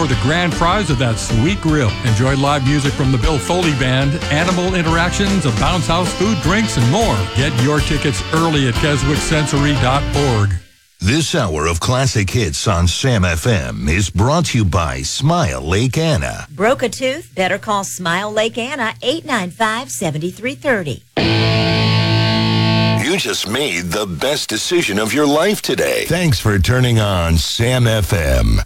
for the grand prize of that sweet grill. Enjoy live music from the Bill Foley Band, animal interactions, a bounce house, food, drinks, and more. Get your tickets early at KeswickSensory.org. This hour of classic hits on Sam FM is brought to you by Smile Lake Anna. Broke a tooth? Better call Smile Lake Anna, 895-7330. You just made the best decision of your life today. Thanks for turning on Sam FM.